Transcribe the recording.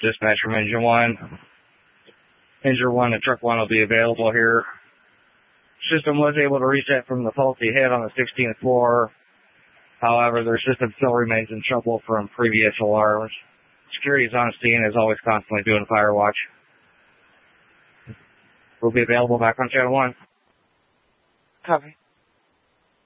Dispatch from Engine 1. Engine 1 and Truck 1 will be available here. System was able to reset from the faulty head on the 16th floor. However, their system still remains in trouble from previous alarms. Security is on scene and is always constantly doing fire watch. Will be available back on Channel 1. Copy.